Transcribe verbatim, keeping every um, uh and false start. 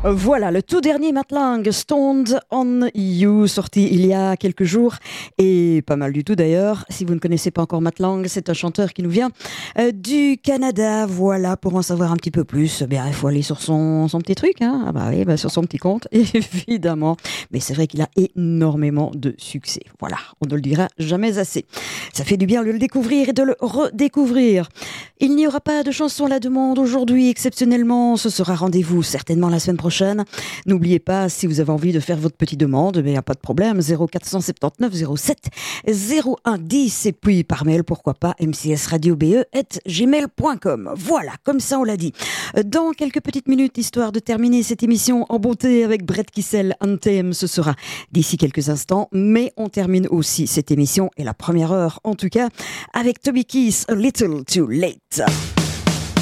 Voilà, le tout dernier Matt Lang, Stoned on You, sorti il y a quelques jours, et pas mal du tout d'ailleurs. Si vous ne connaissez pas encore Matt Lang, c'est un chanteur qui nous vient euh, du Canada. Voilà, pour en savoir un petit peu plus, eh bien, il faut aller sur son, son petit truc, hein. Ah bah oui, bah sur son petit compte, évidemment. Mais c'est vrai qu'il a énormément de succès. Voilà, on ne le dira jamais assez. Ça fait du bien de le découvrir et de le redécouvrir. Il n'y aura pas de chanson à la demande aujourd'hui, exceptionnellement. Ce sera rendez-vous certainement la semaine prochaine. N'oubliez pas, si vous avez envie de faire votre petite demande, il n'y a pas de problème, zéro quatre cent soixante-dix-neuf zéro sept zéro un dix, et puis par mail, pourquoi pas, m c s radio b e arobase gmail point com. Voilà, comme ça on l'a dit. Dans quelques petites minutes, histoire de terminer cette émission en beauté avec Brett Kissel, Anthem, ce sera d'ici quelques instants, mais on termine aussi cette émission, et la première heure en tout cas, avec Toby Keith, A Little Too Late.